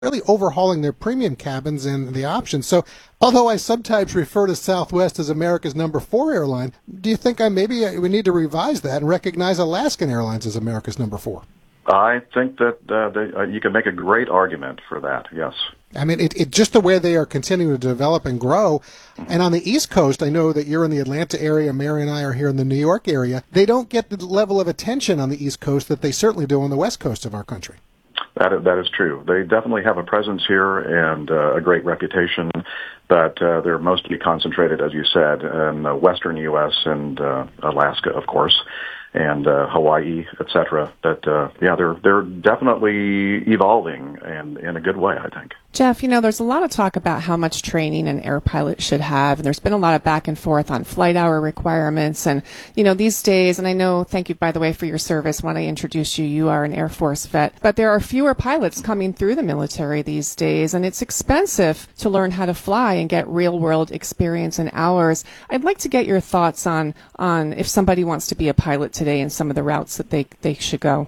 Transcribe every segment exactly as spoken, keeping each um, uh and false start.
really overhauling their premium cabins and the options. So although I sometimes refer to Southwest as America's number four airline, do you think I maybe we need to revise that and recognize Alaskan Airlines as America's number four? I think that uh, they, uh, you can make a great argument for that, yes. I mean, it, it just the way they are continuing to develop and grow. And on the East Coast, I know that you're in the Atlanta area, Mary and I are here in the New York area. They don't get the level of attention on the East Coast that they certainly do on the West Coast of our country. That is, that is true. They definitely have a presence here and uh, a great reputation, but uh, they're mostly concentrated, as you said, in the western U S and uh, Alaska, of course, and uh, Hawaii, et cetera. But uh, yeah, they're they're definitely evolving and in a good way, I think. Jeff, you know, there's a lot of talk about how much training an air pilot should have, and there's been a lot of back and forth on flight hour requirements. And, you know, these days, and I know, thank you, by the way, for your service. When I introduced you, you are an Air Force vet, but there are fewer pilots coming through the military these days, and it's expensive to learn how to fly and get real-world experience in hours. I'd like to get your thoughts on, on if somebody wants to be a pilot today and some of the routes that they, they should go.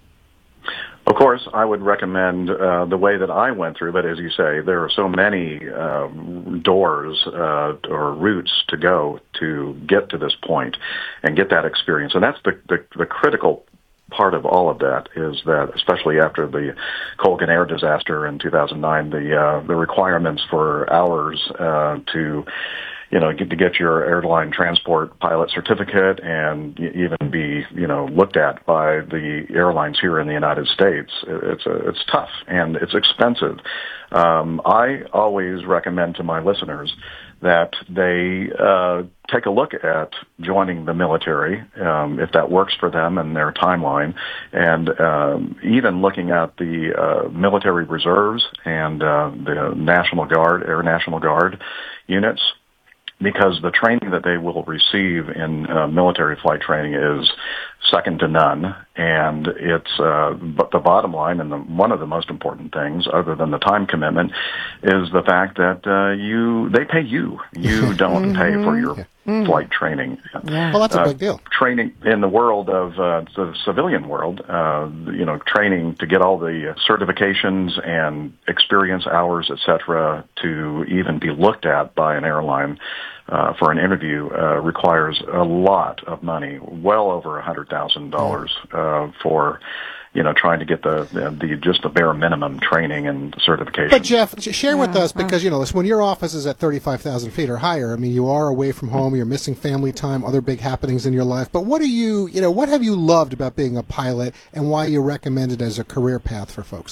Of course, I would recommend uh, the way that I went through, but as you say, there are so many uh, doors uh, or routes to go to get to this point and get that experience. And that's the, the, the critical part of all of that is that, especially after the Colgan Air disaster in two thousand nine, the uh, the requirements for hours uh, to you know, get to get your airline transport pilot certificate and even be, you know, looked at by the airlines here in the United States. It's a, it's tough and it's expensive. Um, I always recommend to my listeners that they uh, take a look at joining the military, um, if that works for them and their timeline, and um, even looking at the uh, military reserves and uh, the National Guard, Air National Guard units, because the training that they will receive in uh, military flight training is second to none. And it's, uh, but the bottom line and the, one of the most important things, other than the time commitment, is the fact that uh, you, they pay you. You don't pay for your mm-hmm. flight training. Yeah. Well, that's a big deal. Uh, training in the world of uh, the civilian world, uh, you know, training to get all the certifications and experience hours, et cetera, to even be looked at by an airline uh, for an interview uh, requires a lot of money, well over a hundred thousand dollars uh, for, you know, trying to get the, the the just the bare minimum training and certification. But Jeff, share with us, because, you know, when your office is at thirty-five thousand feet or higher, I mean, you are away from home, you're missing family time, other big happenings in your life. But what do you, you know, what have you loved about being a pilot and why you recommend it as a career path for folks?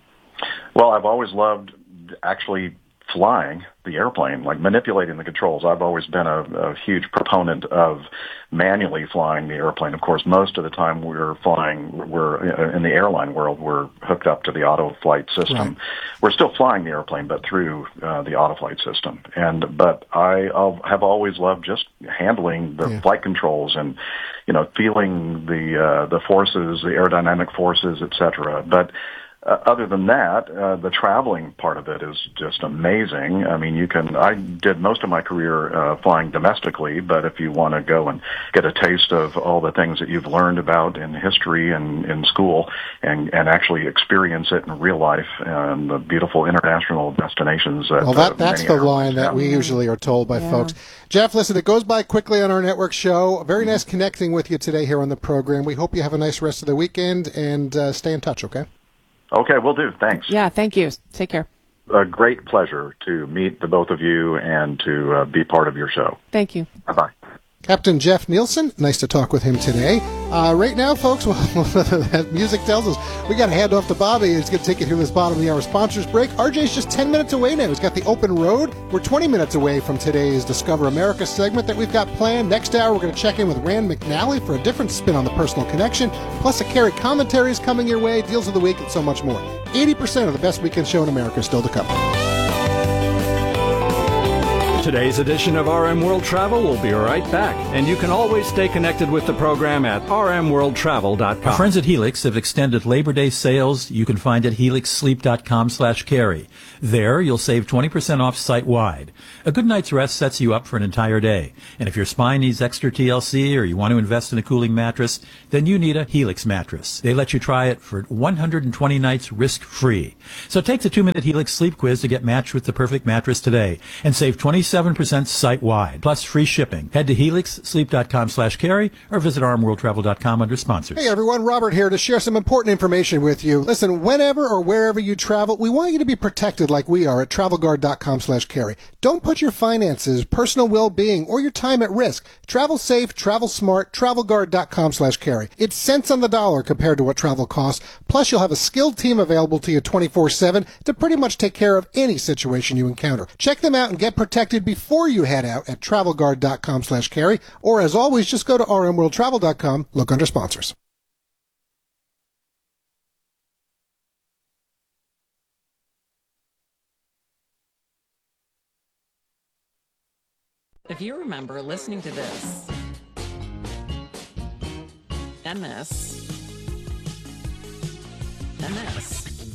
Well, I've always loved actually flying the airplane, like manipulating the controls. I've always been a, a huge proponent of manually flying the airplane. Of course, most of the time we're flying, we're in the airline world, we're hooked up to the auto flight system. Right. We're still flying the airplane, but through uh, the auto flight system. And but I I'll, have always loved just handling the yeah. flight controls and, you know, feeling the uh, the forces, the aerodynamic forces, et cetera. But Uh, other than that, uh, the traveling part of it is just amazing. I mean, you can, I did most of my career uh, flying domestically, but if you want to go and get a taste of all the things that you've learned about in history and in school and, and actually experience it in real life and the beautiful international destinations. That, well, that, uh, that's the line that have. we usually are told by yeah. folks. Jeff, listen, it goes by quickly on our network show. Very nice connecting with you today here on the program. We hope you have a nice rest of the weekend and uh, stay in touch, okay? Okay, will do. Thanks. Yeah, thank you. Take care. A great pleasure to meet the both of you and to uh, be part of your show. Thank you. Bye-bye. Captain Jeff Nielsen, nice to talk with him today. Uh, right now, folks, well, that music tells us we got to hand off to Bobby. He's going to take you through this bottom of the hour sponsors break. R J's just ten minutes away now. He's got the open road. We're twenty minutes away from today's Discover America segment that we've got planned. Next hour, we're going to check in with Rand McNally for a different spin on the personal connection. Plus, a Carrie commentary is coming your way, deals of the week, and so much more. eighty percent of the best weekend show in America is still to come. Today's edition of R M World Travel will be right back, and you can always stay connected with the program at r m world travel dot com. Our friends at Helix have extended Labor Day sales you can find at helix sleep dot com slash carry. There, you'll save twenty percent off site-wide. A good night's rest sets you up for an entire day. And if your spine needs extra T L C or you want to invest in a cooling mattress, then you need a Helix mattress. They let you try it for one hundred twenty nights risk-free. So take the two-minute Helix sleep quiz to get matched with the perfect mattress today and save twenty-seven percent site-wide, plus free shipping. Head to helix sleep dot com slash carry or visit r m world travel dot com under sponsors. Hey everyone, Robert here to share some important information with you. Listen, whenever or wherever you travel, we want you to be protected like we are at travel guard dot com slash carry. Don't put your finances, personal well-being, or your time at risk. Travel safe, travel smart, travel guard dot com slash carry. It's cents on the dollar compared to what travel costs. Plus, you'll have a skilled team available to you twenty-four seven to pretty much take care of any situation you encounter. Check them out and get protected before you head out at travel guard dot com slash carry. Or as always, just go to r m world travel dot com, look under sponsors. If you remember listening to this and this and this,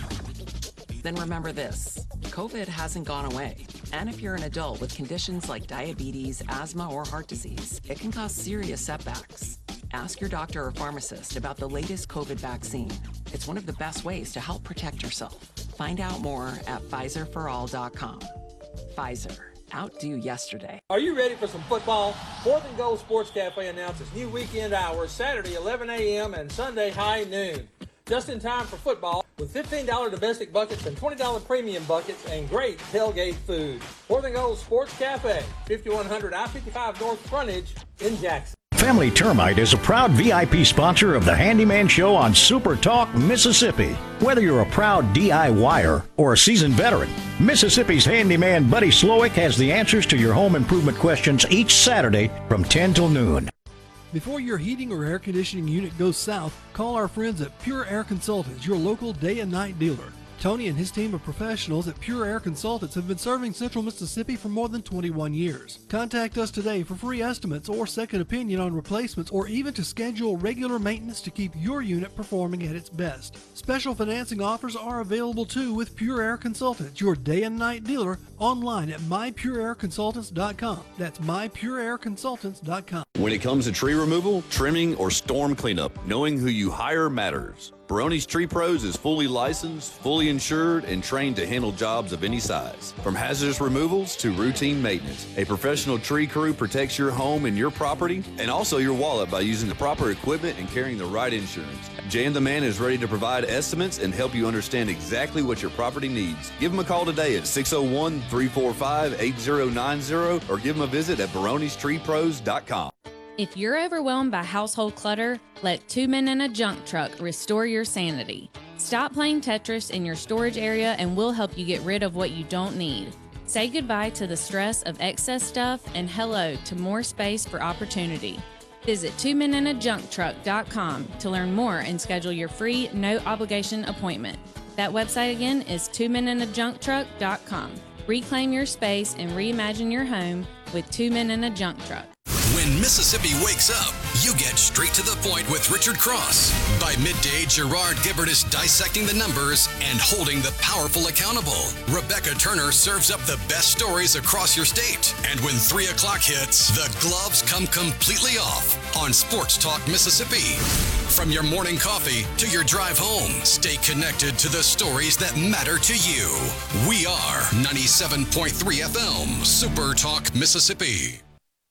then remember this. COVID hasn't gone away. And if you're an adult with conditions like diabetes, asthma, or heart disease, it can cause serious setbacks. Ask your doctor or pharmacist about the latest COVID vaccine. It's one of the best ways to help protect yourself. Find out more at pfizer for all dot com. Pfizer. Outdo yesterday. Are you ready for some football? Fourth and Goal Sports Cafe announces new weekend hours, Saturday eleven a.m. and Sunday high noon. Just in time for football with fifteen dollars domestic buckets and twenty dollars premium buckets and great tailgate food. Fourth and Goal Sports Cafe, fifty-one hundred I fifty-five North Frontage in Jackson. Family Termite is a proud V I P sponsor of the Handyman Show on Super Talk, Mississippi. Whether you're a proud D I Y er or a seasoned veteran, Mississippi's handyman Buddy Slowick has the answers to your home improvement questions each Saturday from ten till noon. Before your heating or air conditioning unit goes south, call our friends at Pure Air Consultants, your local day and night dealer. Tony and his team of professionals at Pure Air Consultants have been serving Central Mississippi for more than twenty-one years. Contact us today for free estimates or second opinion on replacements, or even to schedule regular maintenance to keep your unit performing at its best. Special financing offers are available too with Pure Air Consultants, your day and night dealer, online at my pure air consultants dot com. That's my pure air consultants dot com. When it comes to tree removal, trimming, or storm cleanup, knowing who you hire matters. Barone's Tree Pros is fully licensed, fully insured, and trained to handle jobs of any size. From hazardous removals to routine maintenance, a professional tree crew protects your home and your property, and also your wallet by using the proper equipment and carrying the right insurance. Jan the Man is ready to provide estimates and help you understand exactly what your property needs. Give him a call today at six oh one, three four five, eight oh nine oh or give him a visit at barones tree pros dot com. If you're overwhelmed by household clutter, let Two Men in a Junk Truck restore your sanity. Stop playing Tetris in your storage area and we'll help you get rid of what you don't need. Say goodbye to the stress of excess stuff and hello to more space for opportunity. Visit two men in a junk truck dot com to learn more and schedule your free, no-obligation appointment. That website again is two men in a junk truck dot com. Reclaim your space and reimagine your home with Two Men in a Junk Truck. When Mississippi wakes up, you get straight to the point with Richard Cross. By midday, Gerard Gibbert is dissecting the numbers and holding the powerful accountable. Rebecca Turner serves up the best stories across your state. And when three o'clock hits, the gloves come completely off on Sports Talk Mississippi. From your morning coffee to your drive home, stay connected to the stories that matter to you. We are ninety-seven point three F M, Super Talk Mississippi.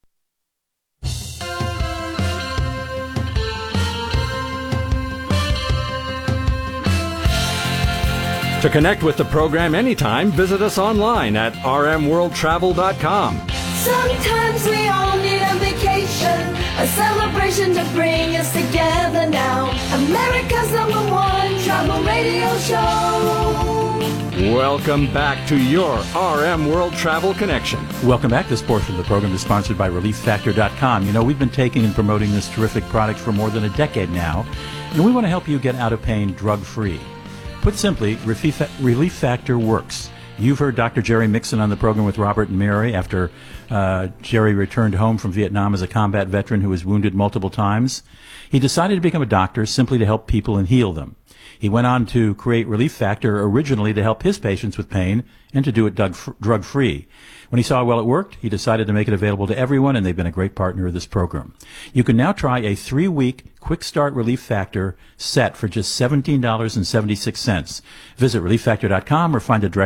To connect with the program anytime, visit us online at r m world travel dot com. Sometimes we all need a vacation, a celebration to bring us together now. America's number one travel radio show. Welcome back to your R M World Travel Connection. Welcome back. This portion of the program is sponsored by relief factor dot com. You know, we've been taking and promoting this terrific product for more than a decade now, and we want to help you get out of pain drug-free. Put simply, Relief Factor works. You've heard Doctor Jerry Mixon on the program with Robert and Mary after uh, Jerry returned home from Vietnam as a combat veteran who was wounded multiple times. He decided to become a doctor simply to help people and heal them. He went on to create Relief Factor originally to help his patients with pain and to do it drug-free. When he saw how well it worked, he decided to make it available to everyone, and they've been a great partner of this program. You can now try a three-week Quick Start Relief Factor set for just seventeen dollars and seventy-six cents. Visit relief factor dot com or find a direct